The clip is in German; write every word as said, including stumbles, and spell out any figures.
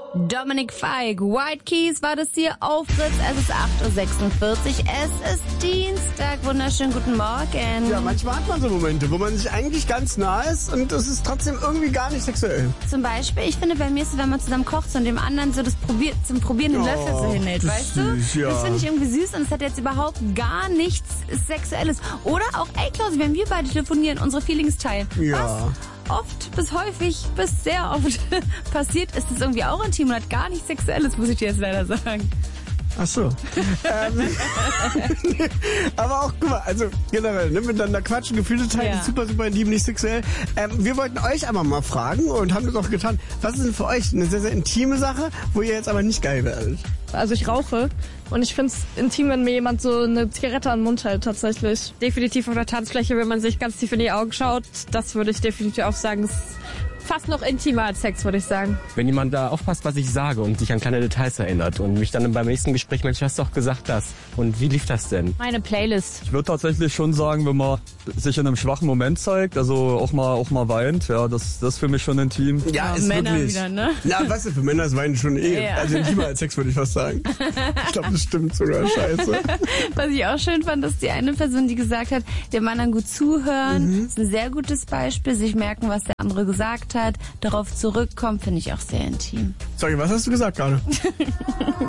Dominic Fike, White Keys war das hier auf Fritz. Es ist acht Uhr sechsundvierzig, es ist Dienstag. Wunderschönen guten Morgen. Ja, manchmal hat man so Momente, wo man sich eigentlich ganz nah ist und es ist trotzdem irgendwie gar nicht sexuell. Zum Beispiel, ich finde, bei mir ist es, wenn man zusammen kocht und dem anderen so das probiert, zum Probieren den Oh, Löffel so hinhält, das weißt ist du? süß, ja. Das finde ich irgendwie süß und es hat jetzt überhaupt gar nichts Sexuelles. Oder auch, ey Klausi, wenn wir beide telefonieren, unsere Feelings teilen. Ja. Was oft bis häufig bis sehr oft passiert, ist es irgendwie auch intim und hat gar nichts Sexuelles, muss ich dir jetzt leider sagen. Ach so. ähm, aber auch, guck mal, also generell, ne, miteinander quatschen, Gefühle teilen, Ja. ist super, super intim, nicht sexuell. Ähm, wir wollten euch aber mal fragen und haben das auch getan. Was ist denn für euch eine sehr, sehr intime Sache, wo ihr jetzt aber nicht geil werdet? Also ich rauche und ich finde es intim, wenn mir jemand so eine Zigarette an den Mund hält, tatsächlich. Definitiv auf der Tanzfläche, wenn man sich ganz tief in die Augen schaut. Das würde ich definitiv auch sagen, ist fast noch intimer als Sex, würde ich sagen. Wenn jemand da aufpasst, was ich sage und sich an kleine Details erinnert und mich dann beim nächsten Gespräch, Mensch, du hast doch gesagt das. Und wie lief das denn? Meine Playlist. Ich würde tatsächlich schon sagen, wenn man sich in einem schwachen Moment zeigt, also auch mal auch mal weint, ja, das, das ist für mich schon intim. Ja, Ja, ist Männer wirklich. wieder, ne? Ja, weißt du, für Männer ist Weinen schon eh. Ja. Also intimer als Sex, würde ich fast sagen. Ich glaube, das stimmt sogar. Scheiße. Was ich auch schön fand, ist die eine Person, die gesagt hat, dem anderen gut zuhören, ist ein sehr gutes Beispiel, sich merken, was der andere gesagt hat, darauf zurückkommen, finde ich auch sehr intim. Sorry, was hast du gesagt gerade?